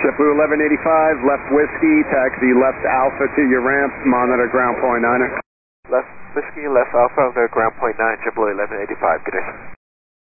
JetBlue 1185, left whiskey, taxi left alpha to your ramp, monitor ground point 9er. Left whiskey, left alpha, over ground point 9, JetBlue 1185, good day.